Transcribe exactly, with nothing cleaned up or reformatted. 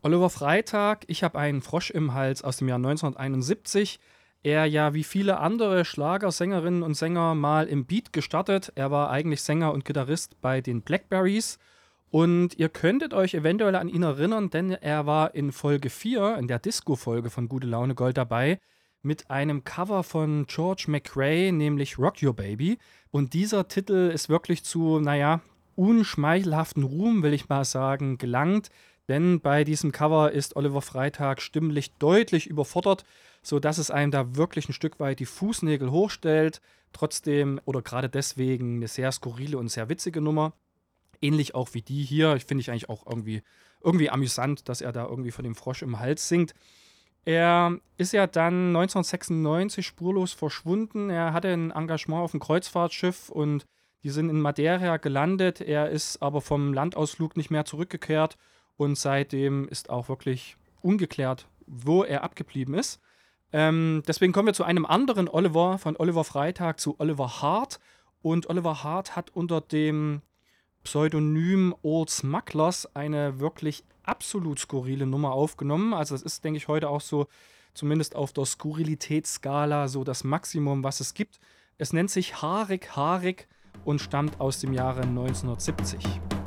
Oliver Freitag, ich habe einen Frosch im Hals aus dem Jahr neunzehnhunderteinundsiebzig. Er ja wie viele andere Schlagersängerinnen und Sänger mal im Beat gestartet. Er war eigentlich Sänger und Gitarrist bei den Blackberries. Und ihr könntet euch eventuell an ihn erinnern, denn er war in Folge vier, in der Disco-Folge von Gute Laune Gold dabei, mit einem Cover von George McRae, nämlich Rock Your Baby. Und dieser Titel ist wirklich zu, naja, unschmeichelhaften Ruhm, will ich mal sagen, gelangt. Denn bei diesem Cover ist Oliver Freitag stimmlich deutlich überfordert, sodass es einem da wirklich ein Stück weit die Fußnägel hochstellt. Trotzdem oder gerade deswegen eine sehr skurrile und sehr witzige Nummer. Ähnlich auch wie die hier. Ich finde ich eigentlich auch irgendwie, irgendwie amüsant, dass er da irgendwie von dem Frosch im Hals singt. Er ist ja dann neunzehnhundertsechsundneunzig spurlos verschwunden. Er hatte ein Engagement auf dem Kreuzfahrtschiff und die sind in Madeira gelandet. Er ist aber vom Landausflug nicht mehr zurückgekehrt und seitdem ist auch wirklich ungeklärt, wo er abgeblieben ist. Ähm, deswegen kommen wir zu einem anderen Oliver, von Oliver Freitag zu Oliver Hart. Und Oliver Hart hat unter dem Pseudonym Old Smugglers eine wirklich absolut skurrile Nummer aufgenommen. Also das ist, denke ich, heute auch so, zumindest auf der Skurrilitätsskala, so das Maximum, was es gibt. Es nennt sich Haarig Haarig und stammt aus dem Jahre neunzehnhundertsiebzig.